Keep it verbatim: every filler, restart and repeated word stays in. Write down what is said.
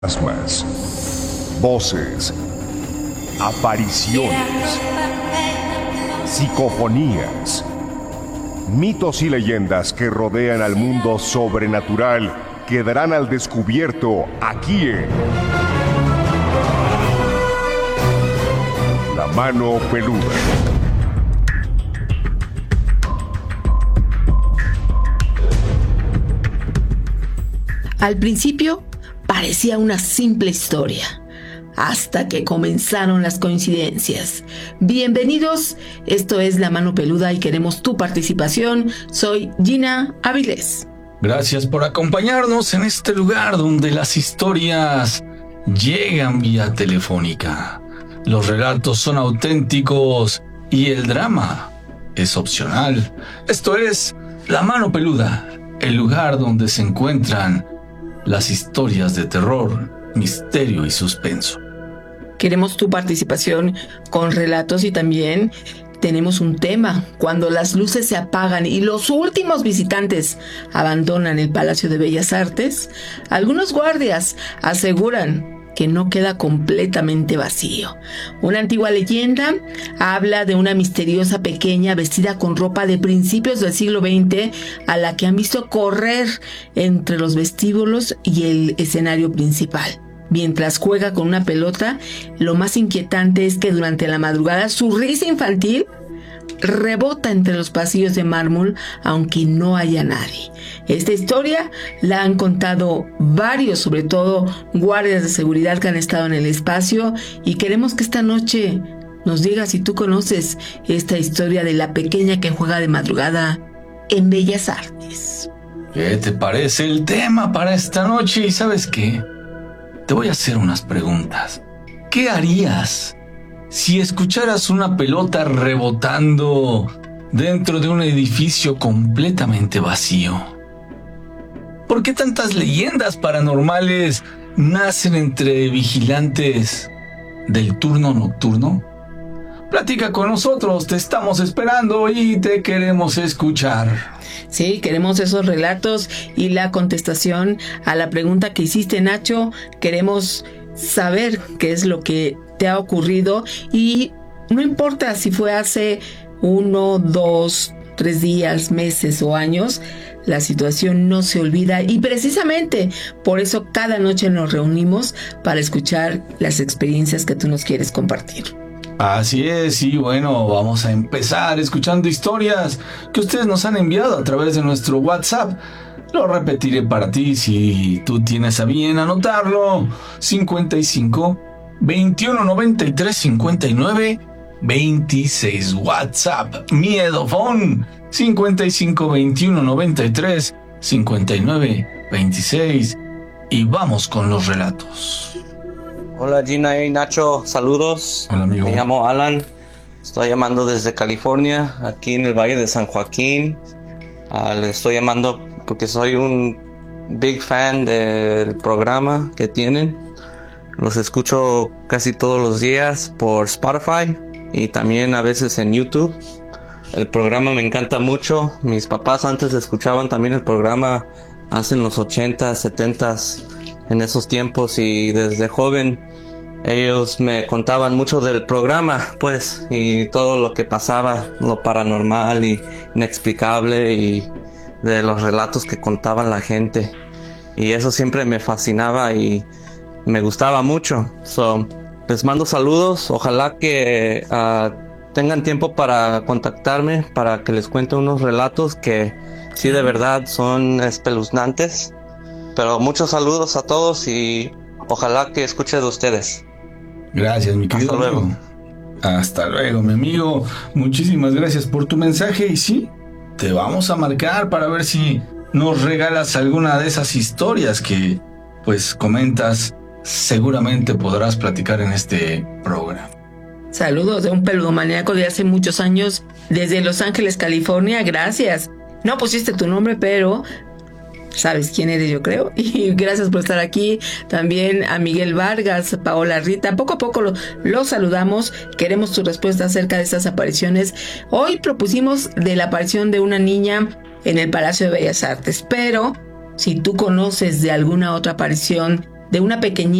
Fantasmas, voces, apariciones, psicofonías, mitos y leyendas que rodean al mundo sobrenatural quedarán al descubierto aquí en La Mano Peluda. Al principio parecía una simple historia, hasta que comenzaron las coincidencias. Bienvenidos, esto es La Mano Peluda y queremos tu participación. Soy Gina Avilés. Gracias por acompañarnos en este lugar donde las historias llegan vía telefónica. Los relatos son auténticos y el drama es opcional. Esto es La Mano Peluda, el lugar donde se encuentran las historias de terror, misterio y suspenso. Queremos tu participación con relatos y también tenemos un tema. Cuando las luces se apagan y los últimos visitantes abandonan el Palacio de Bellas Artes, algunos guardias aseguran que no queda completamente vacío. Una antigua leyenda habla de una misteriosa pequeña vestida con ropa de principios del siglo veinte a la que han visto correr entre los vestíbulos y el escenario principal. Mientras juega con una pelota, lo más inquietante es que durante la madrugada su risa infantil rebota entre los pasillos de mármol aunque no haya nadie. Esta historia la han contado varios, sobre todo guardias de seguridad que han estado en el espacio, y queremos que esta noche nos digas si tú conoces esta historia de la pequeña que juega de madrugada en Bellas Artes. ¿Qué te parece el tema para esta noche? ¿Y sabes qué? Te voy a hacer unas preguntas. ¿Qué harías si escucharas una pelota rebotando dentro de un edificio completamente vacío? ¿Por qué tantas leyendas paranormales nacen entre vigilantes del turno nocturno? Platica con nosotros, te estamos esperando y te queremos escuchar. Sí, queremos esos relatos y la contestación a la pregunta que hiciste, Nacho. Queremos saber qué es lo que te ha ocurrido y no importa si fue hace uno, dos, tres días, meses o años, la situación no se olvida y precisamente por eso cada noche nos reunimos para escuchar las experiencias que tú nos quieres compartir. Así es, y bueno, vamos a empezar escuchando historias que ustedes nos han enviado a través de nuestro WhatsApp. Lo repetiré para ti si tú tienes a bien anotarlo. cincuenta y cinco, veintiuno, noventa y tres, cincuenta y nueve, veintiséis. WhatsApp, Miedofón, cincuenta y cinco, veintiuno, noventa y tres, cincuenta y nueve, veintiséis. Y vamos con los relatos. Hola Gina y Nacho, saludos. Hola amigo. Me llamo Alan, estoy llamando desde California, aquí en el Valle de San Joaquín. Uh, le estoy llamando porque soy un big fan del programa que tienen. Los escucho casi todos los días por Spotify y también a veces en YouTube. El programa me encanta mucho. Mis papás antes escuchaban también el programa hace en los ochentas, setentas, en esos tiempos, y desde joven ellos me contaban mucho del programa, pues, y todo lo que pasaba, lo paranormal y inexplicable, y de los relatos que contaban la gente, y eso siempre me fascinaba y me gustaba mucho. So, les mando saludos, ojalá que uh, tengan tiempo para contactarme para que les cuente unos relatos que sí de verdad son espeluznantes. Pero muchos saludos a todos y ojalá que escuche de ustedes. Gracias, mi querido Hasta amigo. luego. Hasta luego, mi amigo. Muchísimas gracias por tu mensaje. Y sí, te vamos a marcar para ver si nos regalas alguna de esas historias que, pues, comentas. Seguramente podrás platicar en este programa. Saludos de un peludomaníaco de hace muchos años desde Los Ángeles, California. Gracias. No pusiste tu nombre, pero sabes quién eres, yo creo. Y gracias por estar aquí. También a Miguel Vargas, Paola Rita. Poco a poco lo, lo saludamos. Queremos tu respuesta acerca de estas apariciones. Hoy propusimos de la aparición de una niña en el Palacio de Bellas Artes. Pero si tú conoces de alguna otra aparición de una pequeñita